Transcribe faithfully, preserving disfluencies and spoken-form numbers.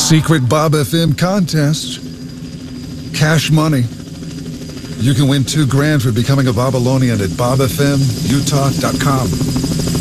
Secret Bob F M contest. Cash money. You can win two grand for becoming a Babylonian at bob f m utah dot com.